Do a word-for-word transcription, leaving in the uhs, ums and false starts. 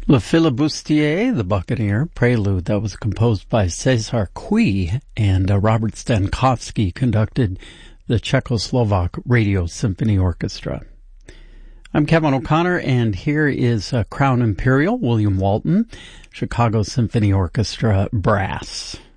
Le Flibustier, the Buccaneer, prelude that was composed by César Cui, and uh, Robert Stankowski conducted the Czechoslovak Radio Symphony Orchestra. I'm Kevin O'Connor, and here is uh, Crown Imperial, William Walton, Chicago Symphony Orchestra Brass.